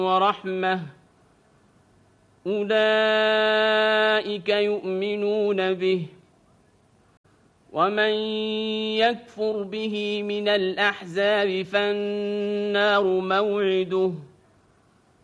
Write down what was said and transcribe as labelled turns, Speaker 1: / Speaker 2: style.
Speaker 1: ورحمة أولئك يؤمنون به ومن يكفر به من الأحزاب فالنار موعده